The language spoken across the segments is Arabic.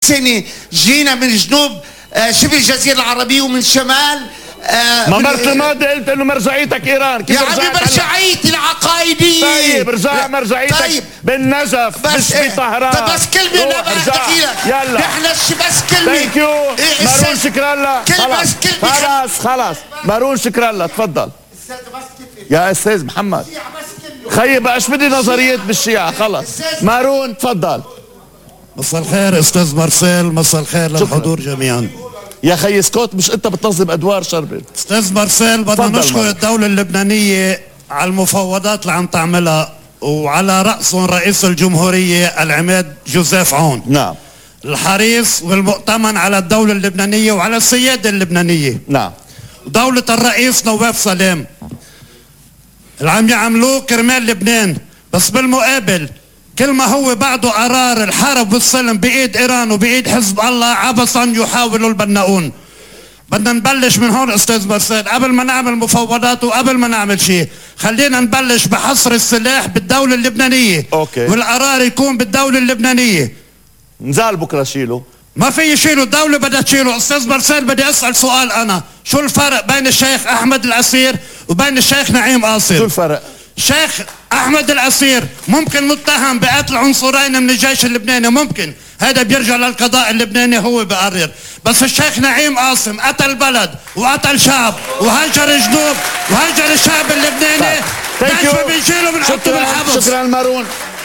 سنة جينا من جنوب شبه الجزيرة العربية ومن شمال ما مرت الماضي قلت انه مرجعيتك ايران، كيف يا عمي مرجعيتي العقائدية. طيب ارجع مرجعيتك. طيب بالنجف مش بطهران. طب بس كلمة انا دقيقة. يلا نحن بس كلمة. ثانك يو مارون، شكرا لك. خلاص مارون شكرا لك. تفضل يا استاذ محمد. خيي بقى ايش بدي نظريات بالشيعة. خلص مارون تفضل. مساء الخير استاذ مارسيل، مساء الخير للحضور جميعا. يا خي اسكت، مش انت بتنظم ادوار شربت. استاذ مارسيل بدنا نشكر الدولة اللبنانية على المفاوضات اللي عم تعملها، وعلى رأسهم رئيس الجمهورية العماد جوزيف عون. نعم. الحريص والمؤتمن على الدولة اللبنانية وعلى السيادة اللبنانية. نعم. ودولة الرئيس نواف سلام اللي عم يعملوه كرمال لبنان، بس بالمقابل كل ما هو بعده قرار الحرب والسلم بإيد إيران وبإيد حزب الله عبثا يحاولوا البناؤون. بدنا نبلش من هون استاذ مارسيل، قبل ما نعمل مفاوضات وقبل ما نعمل شيء خلينا نبلش بحصر السلاح بالدولة اللبنانية. اوكي. والقرار يكون بالدولة اللبنانية. نزال بكره شيله. ما في يشيله، الدولة بدها تشيله. استاذ مارسيل بدي اسأل سؤال انا، شو الفرق بين الشيخ احمد العسير وبين الشيخ نعيم قاصر؟ شو الفرق؟ الشيخ احمد العسير ممكن متهم بقتل عنصرين من الجيش اللبناني، ممكن هذا بيرجع للقضاء اللبناني هو بقرر، بس الشيخ نعيم قاسم قتل بلد وقتل شعب وهجر جنوب وهجر الشعب اللبناني. ليش ما بنشيله بنحطه بالحبس؟ شكرا مارون.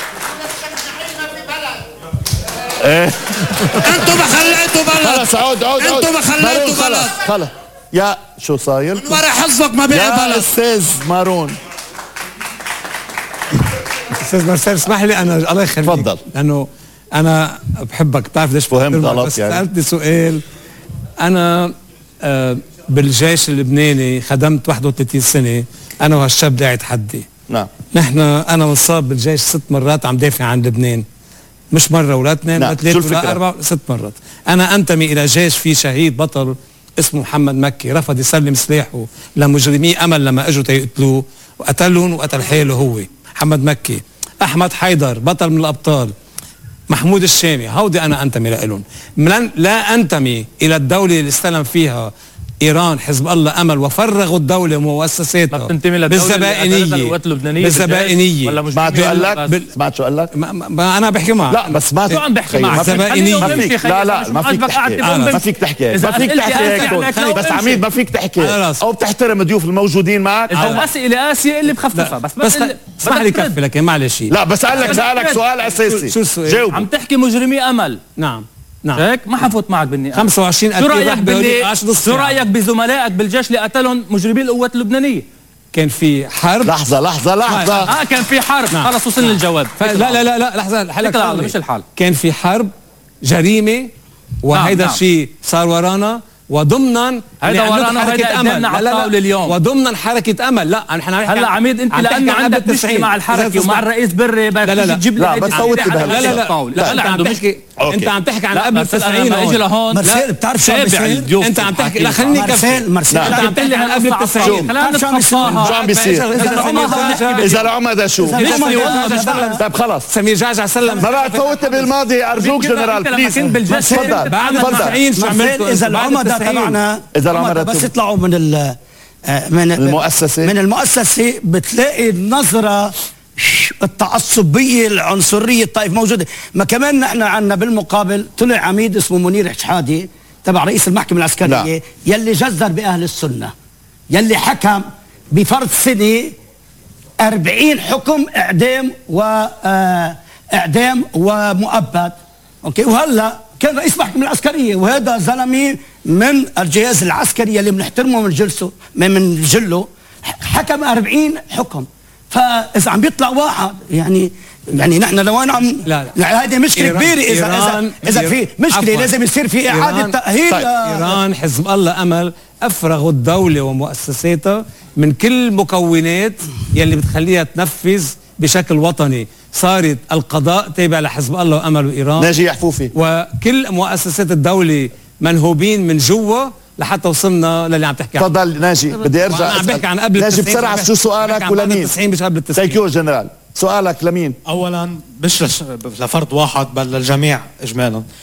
انتوا ما خليتوا بلد. خلص عود انتوا ما خليتوا بلد. خلص يا شو صاير؟ من ورا حظك ما بيعي بلد يا استاذ مارون. استاذ مارسيل اسمح لي انا الله يخليك. تفضل. لانه انا بحبك، بتعرف ليش فهمت غلط بس يعني. سالتني سؤال. انا بالجيش اللبناني خدمت 31 سنه انا وهالشاب اللي قاعد حدي. نعم. انا منصاب بالجيش 6 مرات عم دافع عن لبنان، مش مره ولا اثنين ولا ثلاثه ولا 4 6 مرات. انا انتمي الى جيش فيه شهيد بطل اسمه محمد مكي، رفض يسلم سلاحه لمجرمي امل لما اجوا تيقتلوه وقتلهم وقتل حاله هو محمد مكي. احمد حيدر بطل من الابطال، محمود الشامي، هودي انا انتمي لهم. لا انتمي الى الدوله اللي استلم فيها ايران حزب الله امل وفرغوا الدوله ومؤسساتها بالزبائنيه ولا مش سمعت شو قال لك؟ سمعت شو قال لك؟ ما انا بحكي معك. لا بس ما شو عم بحكي معك؟ زبائنيه. لا ما فيك تحكي. ما فيك تحكي هيك. بس عميد ما فيك تحكي او بتحترم الضيوف الموجودين معك. او اسئله قاسيه اللي بخففها. بس اسمح لي كفي لك معلش. لا بس سألك سؤال اساسي. شو السؤال؟ جاوب. عم تحكي مجرمي امل. نعم هيك ما حفوت معك بالنقاش. 25,000. شو رايك بزملائك بالجيش اللي قتلهم مجرمي القوات اللبنانيه؟ كان في حرب. لحظه كان في حرب. خلص وصلنا الجواب. لا لحظه الحلقه مش الحال. كان في حرب جريمه وهيدا الشيء صار ورانا وضمنا هيدا ورانا حركه امل على الطاوله اليوم وضمنا حركه امل. لا نحن هلا عميد انت لانه عندك مشكله مع الحركه ومع الرئيس بري تجيب لي بس صوت انت عم تحكي عن قبل 90. اجي لهون مارسيل بتعرف شو عم بيصير؟ انت عم تحكي. لا خليني مارسيل انت عم تقول لي عن قبل 90. خلينا شو عم بيصير؟ اذا العمدة شو؟ طيب خلص سمير جعجع سلم. ما بقى تفوتني بالماضي ارجوك جنرال بليز. تفضل. بعد 90 شو عملتوا؟ اذا العمدة تبعنا بس يطلعوا من المؤسسة بتلاقي النظرة التعصبية العنصرية الطائف موجودة. ما كمان نحن عنا بالمقابل طلع عميد اسمه منير حشادي تبع رئيس المحكمة العسكرية يلي جزر بأهل السنة، يلي حكم بفرض سنة 40 حكم إعدام ومؤبد. اوكي. وهلا كان رئيس محكمة العسكرية، وهذا زلمة من الجهاز العسكري اللي بنحترمه من جله حكم 40 حكم. فاذا عم بيطلع واحد يعني نحن لو انا عم هذه مشكله كبيره. اذا في مشكله لازم يصير في اعاده تاهيل. ايران حزب الله امل افرغوا الدوله ومؤسساتها من كل المكونات يلي بتخليها تنفذ بشكل وطني. صارت القضاء تابع لحزب الله وامل وايران. ناجي يحفوفي. وكل مؤسسات الدوله منهوبين من جوا لحتى وصلنا للي عم تحكي عنه. تفضل ناجي. بدي ارجع عم بحكي عن قبل ناجي بسرعه. شو سؤالك ولمين؟ 90 مش قبل 90. ثانك يو جنرال. سؤالك لمين؟ اولا مش لفرد واحد بل للجميع اجمالا.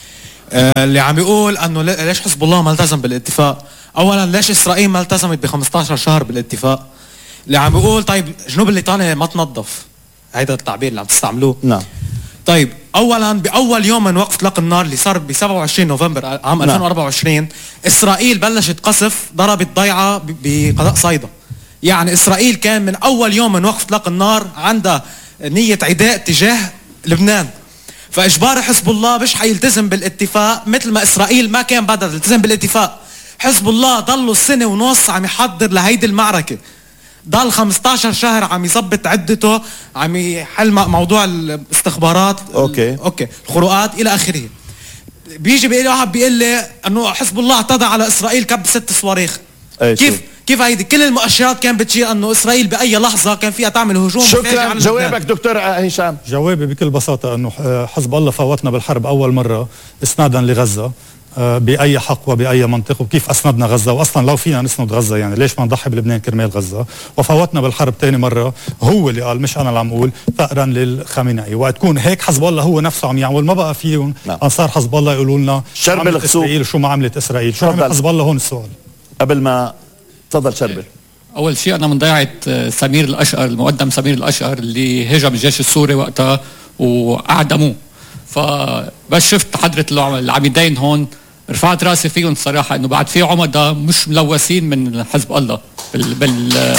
اللي عم بيقول انه ليش حزب الله ما التزم بالاتفاق؟ اولا ليش اسرائيل ما التزمت ب 15 شهر بالاتفاق؟ اللي عم بيقول طيب جنوب الليطاني ما تنظف، هيدا التعبير اللي عم تستعملوه. نعم. طيب اولا باول يوم من وقف اطلاق النار اللي صار ب 27 نوفمبر عام 2024 اسرائيل بلشت قصف ضربت ضيعه بقضاء صيدا. يعني اسرائيل كان من اول يوم من وقف اطلاق النار عندها نيه عداء تجاه لبنان. فاجبار حزب الله مش حيلتزم بالاتفاق مثل ما اسرائيل ما كان بدها تلتزم بالاتفاق. حزب الله ضلوا سنه ونص عم يحضر لهيدي المعركه، ضل 15 شهر عم يظبط عدته، عم يحل موضوع الاستخبارات اوكي الخروقات الى اخره. بيجي بيقول واحد بيقول لي انه حزب الله اعتدى على اسرائيل كب 6 صواريخ. كيف هيدي؟ كل المؤشرات كان بتشير انه اسرائيل باي لحظه كان فيها تعمل هجوم. شكرا. جوابك دكتور هشام. جوابي بكل بساطه انه حزب الله فوتنا بالحرب اول مره اسنادا لغزه باي حق وباي منطق، وكيف اسندنا غزه، واصلا لو فينا نسند غزه يعني ليش ما نضحي بلبنان كرمال غزه. وفوتنا بالحرب ثاني مره، هو اللي قال مش انا اللي عم اقول، ثأرا للخامنئي. وقت تكون هيك حزب الله هو نفسه عم يعمل، ما بقى فيهم انصار حزب الله يقولوا لنا شربل اسرائيل شو ما عملت اسرائيل، شو عمل حزب الله. هون السؤال قبل ما تفضل شربل. اول شيء انا من ضيعه سمير الاشقر، المقدم سمير الاشقر اللي هجم الجيش السوري وقتها واعدموه. فبس شفت حضره العميدين هون رفعت راسي فيهم صراحه، انه بعد في عمداء مش ملوثين من حزب الله بالجيش.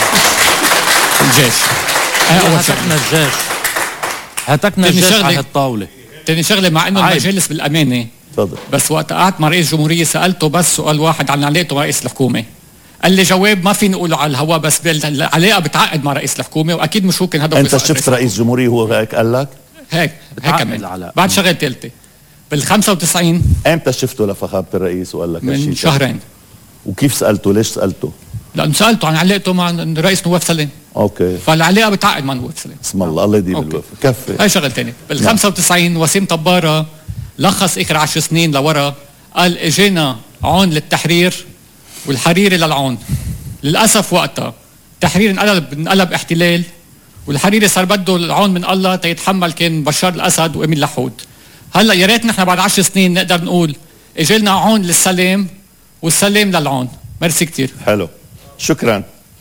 هتكنا الجيش على الطاوله. تاني شغله، مع انه المجلس بالامانه تفضل، بس وقت قعدت مع رئيس الجمهوريه سالته بس سؤال واحد عن علاقته مع رئيس الحكومه، قال لي جواب ما فيني نقوله على الهواء، بس العلاقه بتعقد مع رئيس الحكومه، واكيد مش هو كان هدفه. انت شفت رئيس الجمهوريه هو هيك قال لك؟ هيك كمان بعد شغله ثالثه بال95. امتى شفته لفخامه الرئيس وقال لك من شهرين. وكيف سالته؟ ليش سالته؟ لانه سالته عن علاقته مع الرئيس نواف سلام. اوكي. فالعلاقه بتعقد مع نواف سلام. اسم الله يديم الوفا. كفي. هاي شغله ثانيه. بال95 وسيم طباره لخص اخر 10 سنين لورا، قال اجينا عون للتحرير والحريري للعون. للاسف وقتها التحرير انقلب احتلال، والحريري صار بده العون من الله تيتحمل كان بشار الاسد وامين لحود. هلا يا ريت نحن بعد 10 سنين نقدر نقول اجينا عون للسلام والسلام للعون. ميرسي كثير. حلو، شكرا.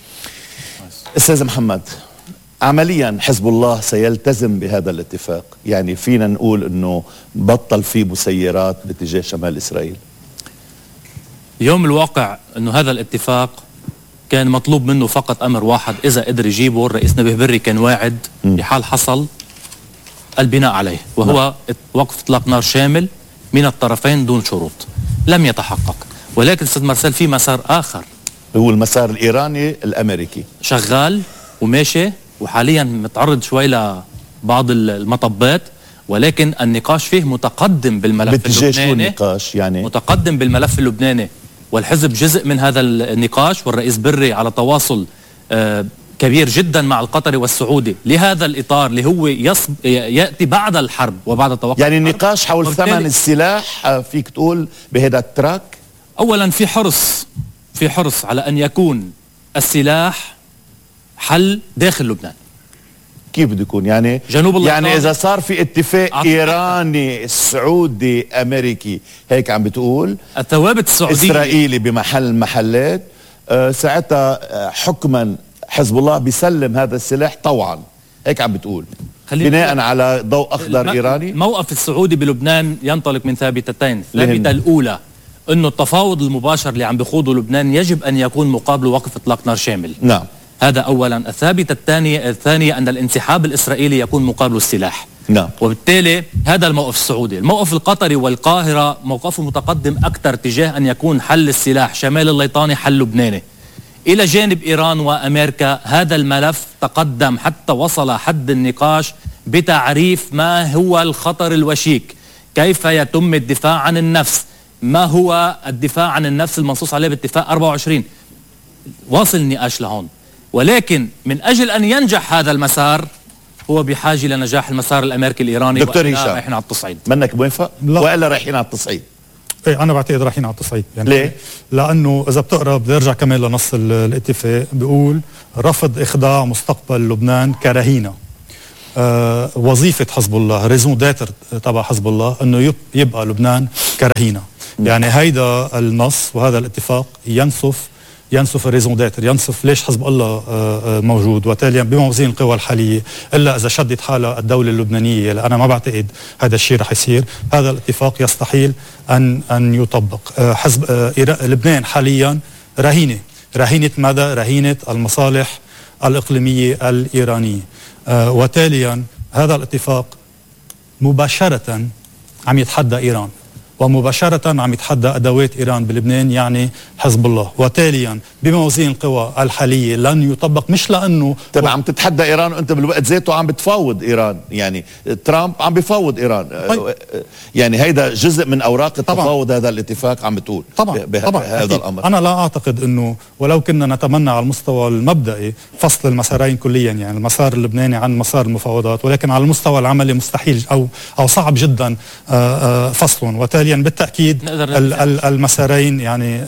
استاذ محمد، عمليا حزب الله سيلتزم بهذا الاتفاق؟ يعني فينا نقول انه بطل في مسيرات باتجاه شمال اسرائيل؟ يوم الواقع انه هذا الاتفاق كان مطلوب منه فقط امر واحد، اذا قدر يجيبه الرئيس نبيه بري كان واعد بحال حصل البناء عليه، وهو وقف اطلاق نار شامل من الطرفين دون شروط. لم يتحقق، ولكن استاذ مارسيل في مسار اخر، هو المسار الايراني الامريكي شغال وماشي، وحاليا متعرض شوي لبعض المطبات، ولكن النقاش فيه متقدم بالملف اللبناني. النقاش يعني متقدم بالملف اللبناني، والحزب جزء من هذا النقاش، والرئيس بري على تواصل كبير جدا مع القطري والسعودي لهذا الإطار اللي هو يأتي بعد الحرب وبعد توقف يعني النقاش حول ثمن السلاح فيك تقول بهذا التراك؟ أولا في حرص على أن يكون السلاح حل داخل لبنان. كيف بده يكون يعني؟ جنوب الليطان يعني إذا صار في اتفاق إيراني سعودي أمريكي هيك عم بتقول الثوابت السعودية إسرائيلي بمحل محلات، ساعتها حكما حزب الله بيسلم هذا السلاح طوعا، هيك عم بتقول بناء على ضوء أخضر إيراني. الموقف السعودي بلبنان ينطلق من ثابتتين. الثابتة الأولى أنه التفاوض المباشر اللي عم بخوضه لبنان يجب أن يكون مقابله وقف إطلاق نار شامل. نعم، هذا أولا. الثابتة الثانية أن الانسحاب الإسرائيلي يكون مقابله السلاح. نعم. وبالتالي هذا الموقف السعودي. الموقف القطري والقاهرة موقفه متقدم أكثر تجاه أن يكون حل السلاح شمال الليطاني حل لبناني. إلى جانب إيران وأمريكا هذا الملف تقدم حتى وصل حد النقاش بتعريف ما هو الخطر الوشيك، كيف يتم الدفاع عن النفس، ما هو الدفاع عن النفس المنصوص عليه باتفاق 24. واصل النقاش لهون، ولكن من أجل أن ينجح هذا المسار هو بحاجة لنجاح المسار الأمريكي الإيراني. دكتور هشام، رايحين على التصعيد. منك موافق وإلا رايحين على التصعيد؟ ايه انا بعتقد رايحين على التصعيد. يعني ليه؟ لانه اذا بتقرا بدي ارجع كمان لنص الاتفاق، بيقول رفض اخضاع مستقبل لبنان كرهينه. وظيفة حزب الله ريزون داتر تبع حزب الله أنه يبقى لبنان كرهينة. يعني هيدا النص وهذا الاتفاق ينصف الريزون داتر، ينصف ليش حزب الله موجود، وتاليا بموازين القوى الحالية إلا إذا شدت حالها الدولة اللبنانية، لأن أنا ما بعتقد هذا الشيء رح يصير. هذا الاتفاق يستحيل أن يطبق. حزب لبنان حاليا رهينة ماذا؟ رهينة المصالح الإقليمية الإيرانية. وتاليا هذا الاتفاق مباشرة عم يتحدى إيران، ومباشرة عم يتحدى أدوات إيران بلبنان، يعني حزب الله. وتاليا بموازين القوى الحالية لن يطبق، مش لأنه طبعا عم تتحدى إيران وأنت بالوقت ذاته عم بتفاوض إيران. يعني ترامب عم بيفاوض إيران. يعني هيدا جزء من أوراق التفاوض. هذا الاتفاق عم بتقول طبعا هذا الأمر. أنا لا أعتقد أنه ولو كنا نتمنى على المستوى المبدئي فصل المسارين كليا، يعني المسار اللبناني عن مسار المفاوضات، ولكن على المستوى العملي مستحيل أو صعب جدا فصلهم. وتاليا بالتأكيد المسارين يعني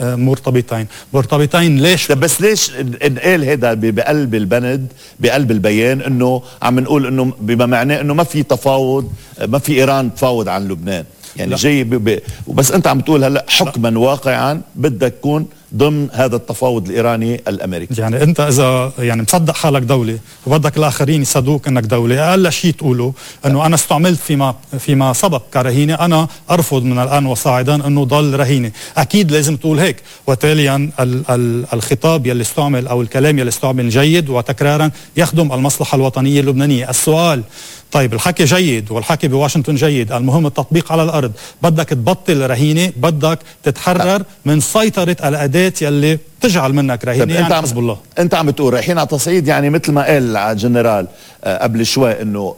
مرتبطين. ليش؟ بس ليش انقال هذا بقلب البند، بقلب البيان، انه عم نقول انه بما معناه انه ما في تفاوض، ما في ايران تفاوض عن لبنان، يعني جاي وبس انت عم تقول هلا حكما واقعا بدك تكون ضمن هذا التفاوض الايراني الامريكي. يعني انت اذا يعني مصدق حالك دوله وبدك الاخرين يصدقوك انك دوله، اقل شيء تقوله انه انا استعملت فيما سبق كرهينه، انا ارفض من الان وصاعدا انه ضل رهينه. اكيد لازم تقول هيك. وتاليا الخطاب يلي استعمل او الكلام يلي استعمل جيد وتكرارا يخدم المصلحه الوطنيه اللبنانيه. السؤال طيب الحكي جيد والحكي بواشنطن جيد، المهم التطبيق على الأرض. بدك تبطل رهينة، بدك تتحرر من سيطرة الأداة يلي تجعل منك رهينة، يعني حزب الله. أنت عم بتقول رايحين على تصعيد، يعني مثل ما قال الجنرال قبل شوي أنه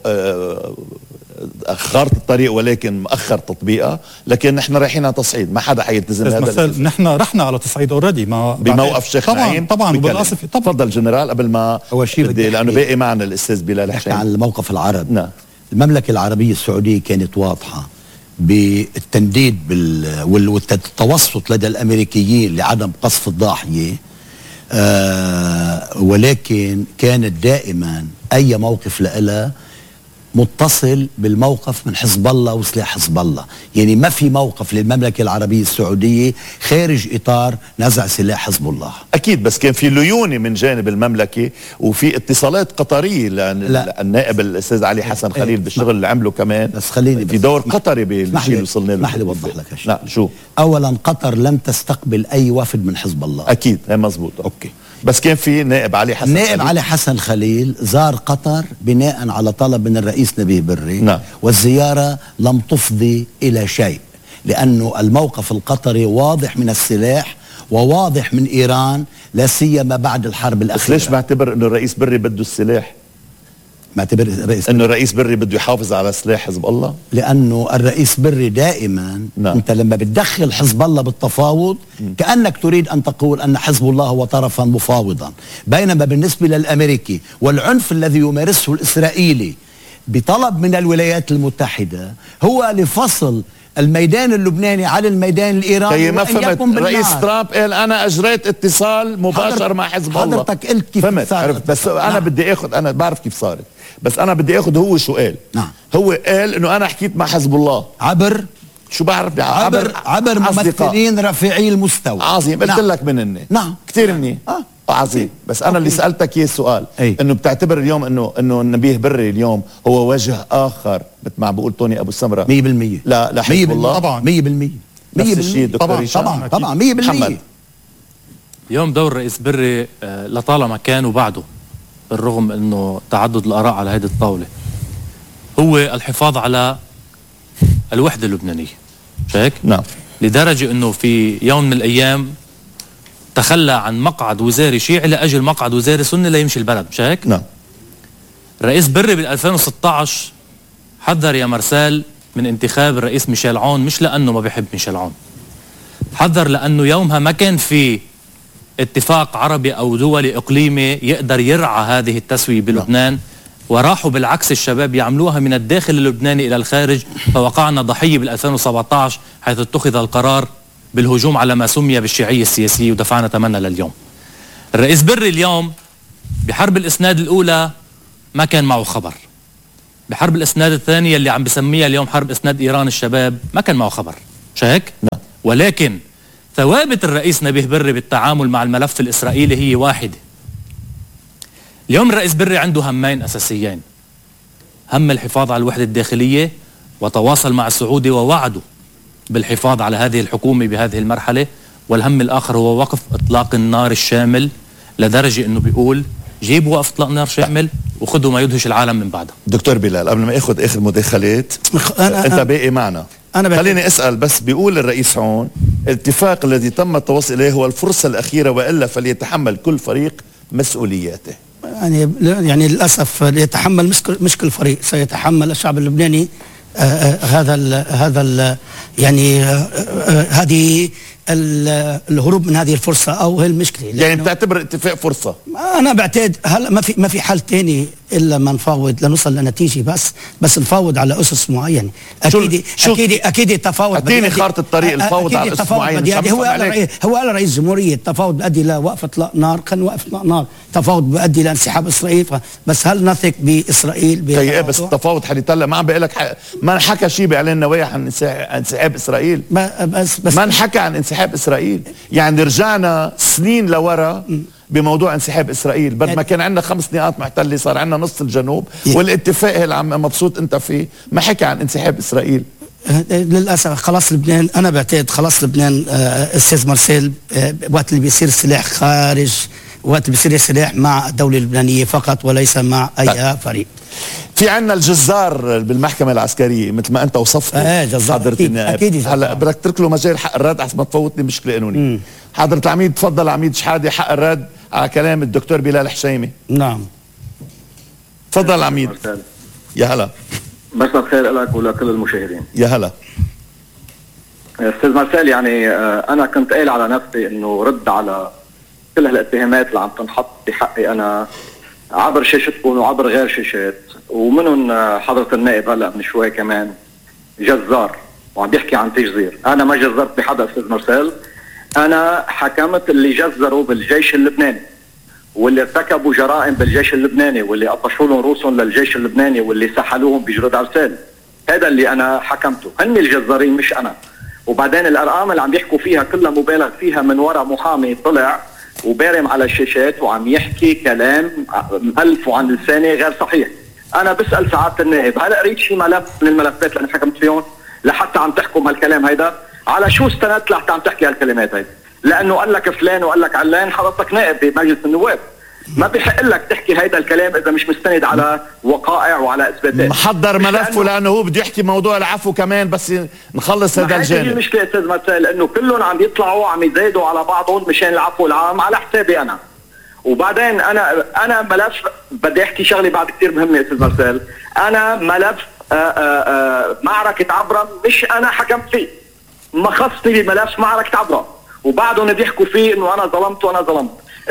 أخرت الطريق ولكن مأخر تطبيقها، لكن نحن رايحين على تصعيد، ما حدا حيلتزم بهذا. نحن رحنا على تصعيد اوريدي بموقف شيخ نعيم. طبعا بالأسف. تفضل جنرال قبل ما أول شيء لأنه باقي معنا الأستاذ بلال حسين عن الموقف العربي. نعم. المملكة العربية السعودية كانت واضحة بالتنديد والتوسط لدى الأمريكيين لعدم قصف الضاحية، ولكن كانت دائما أي موقف لها متصل بالموقف من حزب الله وسلاح حزب الله. يعني ما في موقف للمملكة العربية السعودية خارج إطار نزع سلاح حزب الله. أكيد، بس كان في ليونة من جانب المملكة وفي اتصالات قطرية، لأن النائب الأستاذ علي حسن خليل بالشغل اللي عمله كمان، بس خليني في دور قطري بالشيء اللي وصلنا له. اسمح لي أوضح لك شيء. نعم. شو؟ أولا قطر لم تستقبل أي وفد من حزب الله. أكيد، هي مزبوط. أوكي. بس كان في نائب علي حسن خليل. علي حسن خليل زار قطر بناء على طلب من الرئيس نبيه بري. نعم. والزيارة لم تفضي إلى شيء، لأنه الموقف القطري واضح من السلاح وواضح من إيران، لا سيما بعد الحرب الأخيرة. ليش بعتبر أنه الرئيس بري بده السلاح؟ معتبر انه الرئيس بري بده يحافظ على سلاح حزب الله؟ لانه الرئيس بري دائما نعم. انت لما بتدخل حزب الله بالتفاوض كانك تريد ان تقول ان حزب الله هو طرفا مفاوضا، بينما بالنسبه للامريكي والعنف الذي يمارسه الاسرائيلي بطلب من الولايات المتحده هو لفصل الميدان اللبناني على الميدان الايراني. ما فهمت. رئيس ترامب قال انا اجريت اتصال مباشر مع حزب الله. حضرتك قلت كيف صارت. بس انا بدي اخذ، انا بعرف كيف صارت، بس انا بدي اخذ هو شو قال. نعم. هو قال انه انا حكيت مع حزب الله عبر شو بعرف عبر ممثلين رفيعي المستوى. عظيم. قلت لك مني. نعم. كثير مني. عظيم. بس انا اللي سالتك اياه السؤال انه بتعتبر اليوم انه نبيه بري اليوم هو وجه اخر مثل ما بقول توني ابو السمره 100% لا حزب الله؟ طبعا 100% نفس الشيء دكتور هشام. طبعا 100%. اليوم دور الرئيس بري لطالما كان وبعده، بالرغم انه تعدد الاراء على هذه الطاوله، هو الحفاظ على الوحده اللبنانيه. مش هيك؟ نعم. لدرجه انه في يوم من الايام تخلى عن مقعد وزاري شيعي لاجل مقعد وزاري سني ليمشي البلد. مش هيك؟ نعم. الرئيس بري بال 2016 حذر يا مرسال من انتخاب الرئيس ميشيل عون، مش لانه ما بيحب ميشيل عون، حذر لانه يومها ما كان في اتفاق عربي او دولي اقليمي يقدر يرعى هذه التسويه بلبنان. وراحوا بالعكس الشباب يعملوها من الداخل اللبناني الى الخارج، فوقعنا ضحيه بال 2017 حيث اتخذ القرار بالهجوم على ما سمي بالشيعيه السياسيه ودفعنا ثمنها لليوم. الرئيس بري اليوم بحرب الاسناد الاولى ما كان معه خبر، بحرب الاسناد الثانيه اللي عم بسميها اليوم حرب اسناد ايران الشباب ما كان معه خبر، مش هيك؟ نعم. ولكن ثوابت الرئيس نبيه بري بالتعامل مع الملف الاسرائيلي هي واحده. اليوم الرئيس بري عنده همين اساسيين، هم الحفاظ على الوحده الداخليه، وتواصل مع السعودي ووعده بالحفاظ على هذه الحكومه بهذه المرحله، والهم الاخر هو وقف اطلاق النار الشامل، لدرجه انه بيقول جيبوا وقف اطلاق نار شامل وخذوا ما يدهش العالم من بعدها. دكتور بلال، قبل ما اخذ اخر مداخلات انت باقي معنا، خليني اسال بس. بيقول الرئيس هون الاتفاق الذي تم التوصل اليه هو الفرصه الاخيره، والا فليتحمل كل فريق مسؤولياته. يعني للاسف يتحمل مش كل فريق، سيتحمل الشعب اللبناني يعني هذه الهروب من هذه الفرصه او هي المشكله. يعني بتعتبر اتفاق فرصه؟ انا بعتقد هلا ما في حل ثاني الا ما نفاوض لنوصل لنتيجه، بس نفاوض على اسس معينه. اكيد التفاوض اعطيني خارطه الطريق الفاوض على اسس معينه. هو قال رئيس الجمهوريه التفاوض بيؤدي لوقف اطلاق نار، كان وقف اطلاق نار، تفاوض بيؤدي لانسحاب اسرائيل، بس هل نثق باسرائيل؟ طيب بس التفاوض حيطلع ما عم بقول لك ما انحكى شيء باعلان نوايا عن انسحاب اسرائيل، بس ما انحكى عن انسحاب اسرائيل. يعني رجعنا سنين لورا بموضوع انسحاب اسرائيل، بدل ما كان عندنا 5 نقاط محتله صار عندنا نص الجنوب، والاتفاق اللي عم مبسوط انت فيه ما حكى عن انسحاب اسرائيل. للاسف خلاص لبنان، انا بعتقد خلاص لبنان استاذ مارسيل، وقت اللي بيصير سلاح خارج، وقت اللي بيصير سلاح مع الدوله اللبنانيه فقط وليس مع اي فريق. في عندنا الجزار بالمحكمة العسكرية مثل ما أنت وصفت حضرة النائب. هلا بدك تترك له مجال حق الرد حتى ما تفوتني مشكلة قانونية. حضرة العميد تفضل. عميد شحادة، حق الرد على كلام الدكتور بلال حشيمي. نعم تفضل العميد. يا هلا. مساء الخير لك ولكل المشاهدين. يا هلا استاذ مارسيل. يعني انا كنت قايل على نفسي انه رد على كل هالاتهامات اللي عم تنحط بحقي انا عبر شاشتكم وعبر غير شاشات، ومنهم حضرة النائب هلا من شوي كمان جزار وعم بيحكي عن تجزير. انا ما جزرت بحدا استاذ مارسيل، انا حكمت اللي جزروا بالجيش اللبناني واللي ارتكبوا جرائم بالجيش اللبناني واللي قطشوا لهم رؤوسهم للجيش اللبناني واللي سحلوهم بجرود عرسال. هذا اللي انا حكمته، هن الجزارين مش انا. وبعدين الارقام اللي عم يحكوا فيها كلها مبالغ فيها من وراء محامي طلع وبارم على الشاشات وعم يحكي كلام مألف وعن لساني غير صحيح. انا بسأل سعادة النائب، هل قريت شي ملف من الملفات اللي انا حكمت فيهم لحتى عم تحكم هالكلام هيدا؟ على شو استندت لحتى عم تحكي هالكلمات هيدا؟ لانه قال لك فلان وقال لك علان، حضرتك نائب بمجلس النواب، ما بيحق لك تحكي هيدا الكلام اذا مش مستند على وقائع وعلى اثباتات. محضر ملفه لانه هو بده يحكي موضوع العفو كمان، بس نخلص هذا الجانب. هي المشكله استاذ مارسيل، انه كلهم عم يطلعوا عم يزايدوا على بعضهم مشان العفو العام على حسابي انا. وبعدين انا ملف بدي احكي شغله بعد كثير مهمه استاذ مارسيل. انا ملف معركه عبرة مش انا حكمت فيه، ما خصني بملف معركه عبرة، وبعدهم بيحكوا فيه انه انا ظلمت وانا ظلمت.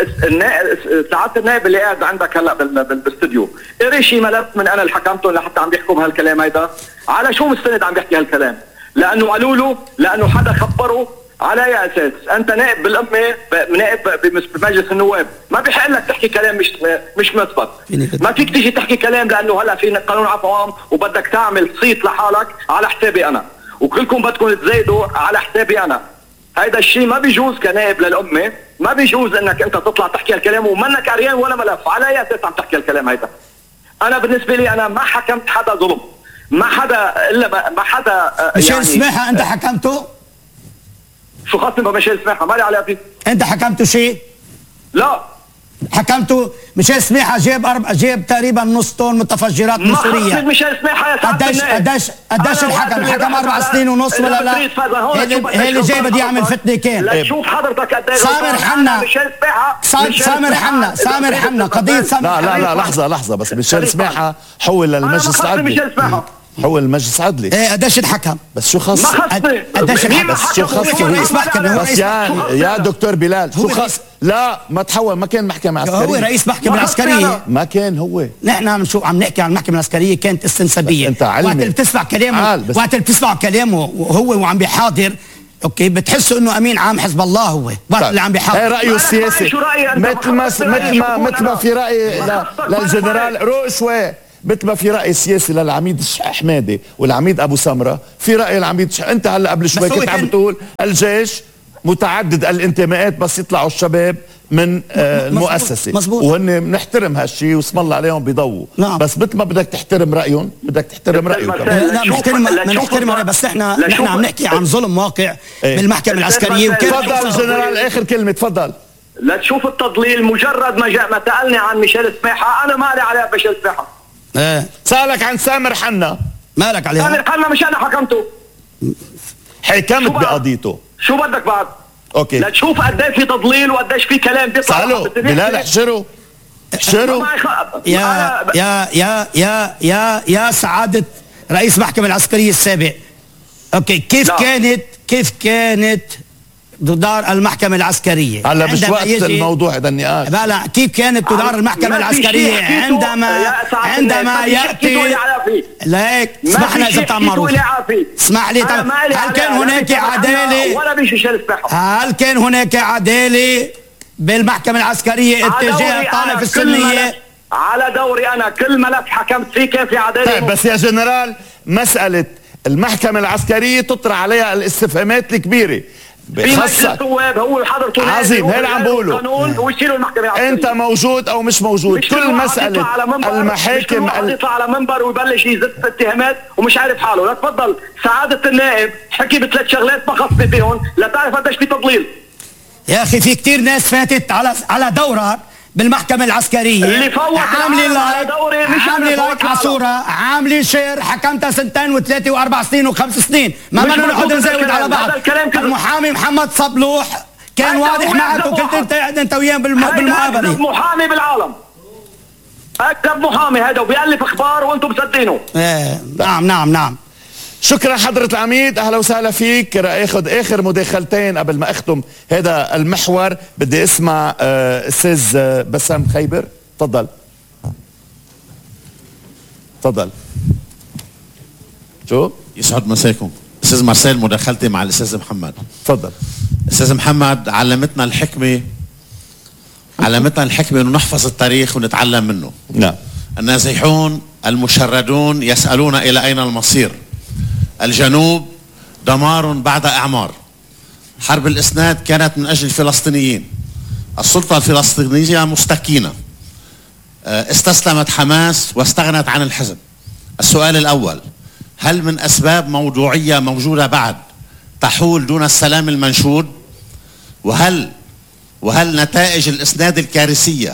سعادة النائب اللي قاعد عندك هلا بالاستوديو قري شي ملف من انا اللي حكمته لحتى عم بيحكم هالكلام هيدا؟ على شو مستند عم بيحكي هالكلام؟ لانه قالوا له، لانه حدا خبره. على اي اساس؟ انت نائب بالامه، نائب بمجلس النواب، ما بيحق لك تحكي كلام مش مثبت. ما فيك تيجي تحكي كلام لانه هلا في قانون عفو عام وبدك تعمل صيت لحالك على حسابي انا، وكلكم بدكم تزايدوا على حسابي انا. هيدا الشيء ما بيجوز كنائب للامه، ما بيجوز انك انت تطلع تحكي هالكلام ومنك قريان ولا ملف. على اي اساس عم تحكي هالكلام هيدا؟ انا بالنسبه لي انا ما حكمت حدا ظلم، ما حدا الا ما حدا مشان يعني سماحه انت حكمته؟ شو خاصني بمشان سماحه؟ مالي عليها فيه. انت حكمته شيء؟ لا حكمته مشان سماحه جاب تقريبا نص طن متفجرات من سوريا. ما خصني مشان سماحه. قديش الحكم 4 سنين ونص ولا لا؟ هي اللي جاي بدي يعمل فتنه كان. لا شوف حضرتك قديش سامر حنا قضيه سامر. لا لحظه بس مشان سماحه حول للمجلس العدلي. حول المجلس عدلي. ايه قديش الحكم؟ بس شو خص؟ ما خصني. قديش الحكم؟ بس شو خص؟ بس يا دكتور بلال شو خص؟ لا ما تحول، ما كان محكمة عسكرية. هو رئيس محكمة العسكرية. ما كان هو. نحن عم نحكي عن المحكمة العسكرية كانت استنسابية. انت علمي. وقت اللي بتسمع كلامه وقت اللي بتسمع كلامه وهو وعم بيحاضر اوكي بتحسوا انه امين عام حزب الله هو وقت اللي عم بيحاضر. ايه رايه السياسي مثل ما في راي للجنرال روق شوي، مثل ما في رأي سياسي للعميد حمادي والعميد ابو سمرة، في رأي العميد انت هلا قبل شوي كنت عم بتقول الجيش متعدد الانتماءات بس يطلعوا الشباب من المؤسسة. مزبوط. وهن بنحترم هالشيء واسم الله عليهم بيضووا. نعم. بس مثل ما بدك تحترم رأيهم بدك تحترم رأيه كمان. لا بنحترم بس احنا عم نحكي عن ظلم واقع بالمحكمة العسكرية. تفضل جنرال اخر كلمة تفضل. لا تشوف التضليل مجرد ما سألني عن ميشيل سماحة، انا مالي على ميشيل سماحة. سألك عن سامر حنا، مالك عليها؟ سامر حنا مش انا حكمته، حكمت بقضيته. شو بدك بعد؟ اوكي. لا تشوف قديش في تضليل وقديش في كلام بيطلع. سألوا بلال احشروا يا سعادة رئيس المحكمة العسكرية السابق. اوكي، كيف كانت تدار المحكمة العسكرية؟ هلا مش وقت الموضوع هذا النقاش. لا كيف كانت تدار المحكمة العسكرية عندما يأتي ليك؟ اسمحنا إذا بتعمل معروف، اسمح لي. هل كان هناك عدالة؟ هل كان هناك عدالة بالمحكمة العسكرية اتجاه الطائفة السنية؟ على دوري أنا كل ملف حكمت فيه كان في عدالة. طيب بس يا جنرال، مسألة المحكمة العسكرية تطرح عليها الاستفهامات الكبيرة. في مجلس النواب هو حضرته عظيم، هي عم بقوله ويشيلوا المحكمة العسكرية. انت موجود او مش موجود، كل مسألة المحاكم يطلع على منبر ويبلش يزت اتهامات ومش عارف حاله. لا تفضل سعادة النائب حكي بثلاث شغلات ما خصني فيهم، لا تعرف قديش في تضليل. يا اخي في كتير ناس فاتت على دورة بالمحكمة العسكرية اللي فوت عاملين على دوري، مش عاملين لايك على صورة، عاملين شير، حكمتها 2 و3 و4 سنين و5 سنين، ما بدنا نقعد نزود على بعض. المحامي محمد صبلوح كان واضح معك وكنت انت وياه بالمقابلة. أكذب محامي بالعالم، أكذب محامي هذا، وبيألف اخبار وانتم مصدقينه. نعم. شكرا حضرة العميد، اهلا وسهلا فيك. رح اخذ اخر مداخلتين قبل ما اختم هذا المحور. بدي اسمع استاذ بسام خيبر، تفضل. شو؟ يسعد مساكم. استاذ مارسيل، مداخلتي مع الاستاذ محمد. تفضل. استاذ محمد، علمتنا الحكمة انه نحفظ التاريخ ونتعلم منه. نعم. النازحون المشردون يسألون الى اين المصير. الجنوب دمار بعد اعمار. حرب الاسناد كانت من اجل الفلسطينيين. السلطة الفلسطينية مستكينة. استسلمت حماس واستغنت عن الحزب. السؤال الاول، هل من اسباب موضوعية موجودة بعد تحول دون السلام المنشود؟ وهل نتائج الاسناد الكارثية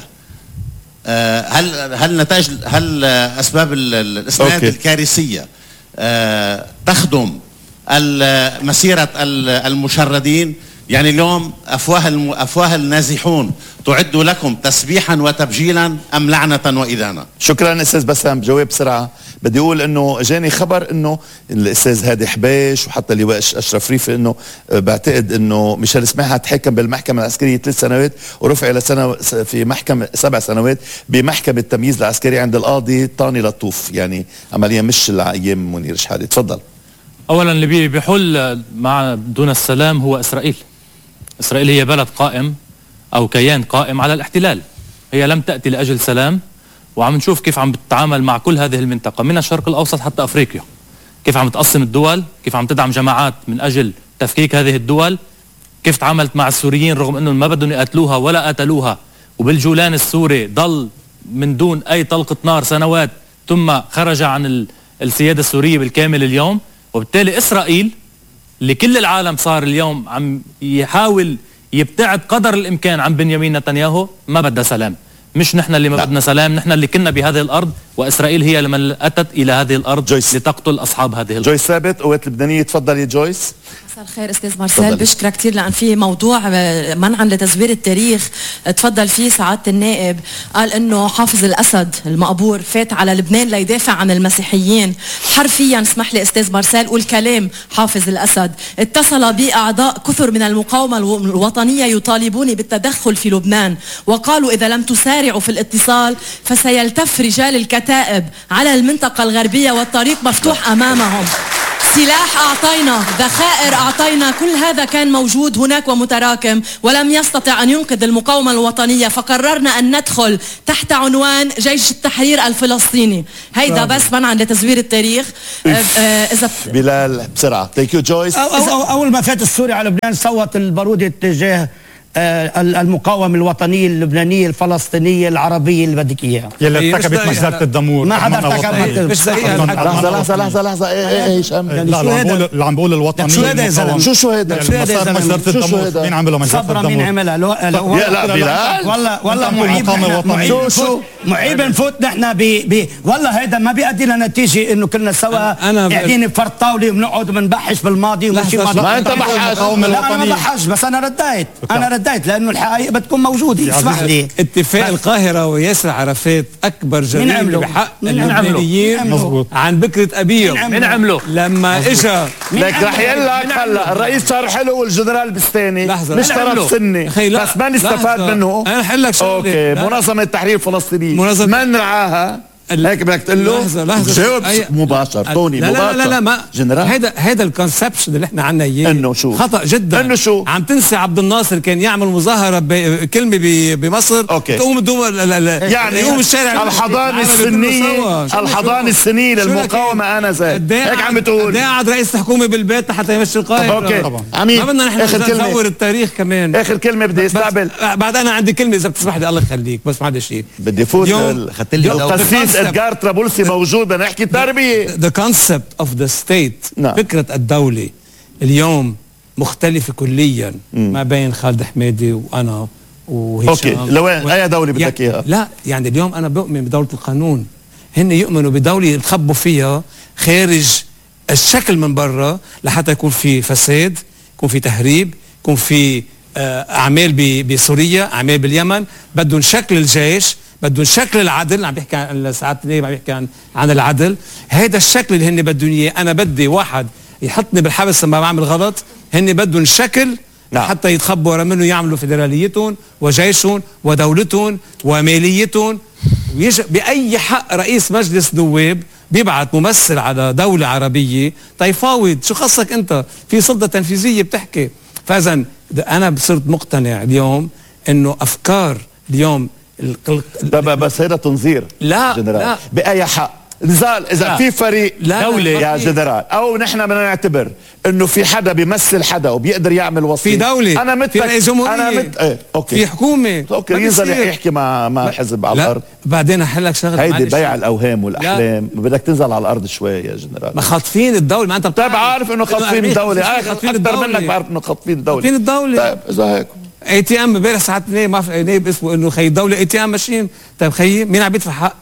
هل اسباب الاسناد الكارثية تخدم مسيرة المشردين؟ يعني اليوم أفواه النازحون تعد لكم تسبيحا وتبجيلا أم لعنة وإدانة؟ شكرا أستاذ بسام. جواب بسرعة. بدي أقول أنه جاني خبر أنه الأستاذ هادي حباش وحتى اللواء أشرف ريفي أنه بعتقد أنه ميشيل سماحة تحكم بالمحكمة العسكرية 3 سنوات ورفع إلى سنة في محكمة 7 سنوات بمحكمة التمييز العسكري عند القاضي طاني لطوف. يعني عمليا مش أيام منير شحادة. تفضل. أولا اللي بيحل مع دون السلام هو إسرائيل. إسرائيل هي بلد قائم أو كيان قائم على الاحتلال. هي لم تأتي لأجل سلام، وعم نشوف كيف عم بتتعامل مع كل هذه المنطقة من الشرق الأوسط حتى أفريقيا. كيف عم تقسم الدول، كيف عم تدعم جماعات من أجل تفكيك هذه الدول، كيف تعاملت مع السوريين رغم أنهم ما بدهم يقتلوها ولا قتلوها، وبالجولان السوري ضل من دون أي طلقة نار سنوات ثم خرج عن السيادة السورية بالكامل اليوم. وبالتالي إسرائيل اللي كل العالم صار اليوم عم يحاول يبتعد قدر الإمكان عن بنيامين نتنياهو، ما بدها سلام. مش نحن اللي ما بدنا سلام، نحن اللي كنا بهذه الأرض، وإسرائيل هي من أتت إلى هذه الأرض جويس. لتقتل أصحاب هذه الأرض. جويس ثابت، قوات لبنانية. تفضل يا جويس. مساء الخير أستاذ مارسيل، بشكرك كثير لأن في موضوع منعا لتزوير التاريخ تفضل فيه سعادة النائب. قال إنه حافظ الأسد المقبور فات على لبنان ليدافع عن المسيحيين. حرفيا اسمح لي أستاذ مارسيل قول كلام حافظ الأسد. اتصل بي أعضاء كثر من المقاومة الوطنية يطالبوني بالتدخل في لبنان، وقالوا إذا لم تسارعوا في الاتصال فسيلتف رجال الكتائب على المنطقة الغربية والطريق مفتوح أمامهم. سلاح أعطينا، ذخائر أعطينا، كل هذا كان موجود هناك ومتراكم ولم يستطع أن ينقذ المقاومة الوطنية، فقررنا أن ندخل تحت عنوان جيش التحرير الفلسطيني. هيدا بس منعا لتزوير التاريخ. إذا بلال بسرعة تيك يو جويس. أول ما فات السوري على لبنان صوت البارودي اتجاه المقاومة الوطنية اللبنانية الفلسطينية العربية اللي بدك اياها، يلي ارتكبت مجزرة الدمور. ما حدا ارتكب. مش لحظة ايه هشام؟ لا اللي عم بقول الوطنية. شو هذا يا زلمة؟ شو هذا؟ مجزرة الدمور مين عمله مجزرة الدمور؟ صبرا مين عملها؟ لا بلال والله معيب نفوت نحن والله هيدا ما بيؤدي لنتيجة انه كلنا سوا قاعدين بفرد طاولة وبنقعد وبنبحش بالماضي وماشي ما انت بحث. لا انا ما بحثش، بس انا رديت لانه الحقائق بتكون موجوده. اسمح لي. اتفاق القاهره وياسر عرفات اكبر جريمه بحق اللبنانيين عن بكره ابيهم. مين عمله؟ لما اجى لك رح يقول لك هلا الرئيس صار حلو والجنرال بستاني مش طرف سني بس ما نستفاد منه. انا حل لك شغله. اوكي منظمه التحرير الفلسطينيه من رعاها؟ هيك بدك تقول له جاوب مباشر طوني مباشر. لا ما جنرال هيدا الكونسبشن اللي احنا عنا اياه انه شو خطا جدا. انه شو عم تنسى عبد الناصر كان يعمل مظاهره بكلمه بمصر تقوم يعني يقوم الشارع الحضانه السنيه للمقاومه. انا زي هيك عم بتقول قاعد رئيس الحكومه بالبيت حتى يمشي القاهره. اوكي عميد ما بدنا نحن نصور التاريخ كمان. اخر كلمه بدي استقبل بعد انا عندي كلمه اذا بتسمح لي الله يخليك بس ما عندي شيء بدي فوت خدت لي إدغار طرابلسي موجود. بدنا نحكي تربية. The concept of the state فكرة الدولة اليوم مختلفة كليا ما بين خالد حميدي وأنا وهشام. اوكي لوين أي دولة بدك إياها؟ لا يعني اليوم أنا بؤمن بدولة القانون. هن يؤمنوا بدولة يتخبوا فيها خارج الشكل من برا لحتى يكون في فساد، يكون في تهريب، يكون في أعمال بسوريا، أعمال باليمن. بدهم شكل الجيش، بدهم شكل العدل. عم بيحكي عن ساعات عم بيحكي عن العدل. هيدا الشكل اللي هن بدهم اياه. انا بدي واحد يحطني بالحبس لما بعمل غلط. هن بدهم شكل حتى يتخبوا ورا منه يعملوا فيدراليتهم وجيشهم ودولتهم وماليتهم. باي حق رئيس مجلس نواب بيبعت ممثل على دولة عربية تيفاوض؟ شو خصك انت؟ في سلطة تنفيذية بتحكي. فاذا انا صرت مقتنع اليوم انه افكار اليوم بس هيدا تنظير. لا بأي حق نزال اذا في فريق دولة يا جنرال او نحن بدنا نعتبر انه في حدا بيمثل حدا وبيقدر يعمل وسيط. في دولة انا متك في جمهورية اوكي في حكومة اوكي ينزل يحكي مع حزب على الارض. بعدين احلك شغله هيدي بيع الاوهام والاحلام. بدك تنزل على الارض شوي يا جنرال. ما خاطفين الدولة. ما انت طيب عارف انه خاطفين الدولة. اكثر منك بعرف انه خاطفين الدولة. خاطفين الدولة. طيب اذا هيك اي تي ام امبارح ساعات 2 ما في نائب اسمه انه خي الدوله اي تي ام ماشيين. طيب خيي مين عم بيدفع حق؟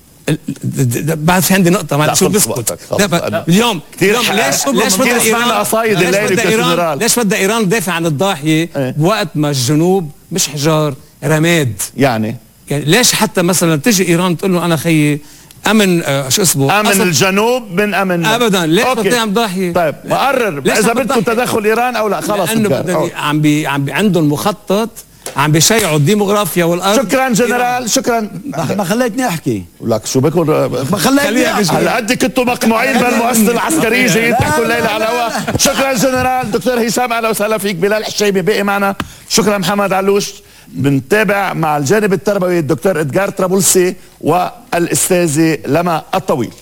بعد في عندي نقطه ما شو بسكت. اليوم ليش بدها ايران ليش بدها ايران تدافع عن الضاحيه بوقت ما الجنوب مش حجار رماد؟ يعني ليش حتى مثلا تجي ايران تقول له انا خيي امن شو اسمه امن الجنوب من امن ابدا. ليش بدها ضاحيه؟ طيب مقرر اذا بدكم تدخل ايران او لا خلص. لانه عم عندهم مخطط عم بيشيعوا الديموغرافيا والارض. شكرا جنرال شكرا. ما خليتني احكي لك شو بكون ما خليتني احكي. هلا قد كنتوا مقموعين بالمؤسسه العسكريه جايين تحكوا الليله على الهواء. شكرا جنرال. دكتور هشام اهلا وسهلا فيك. بلال حشيمي باقي معنا. شكرا محمد علوش. بنتابع مع الجانب التربوي الدكتور إدغار طرابلسي والاستاذه لما الطويل.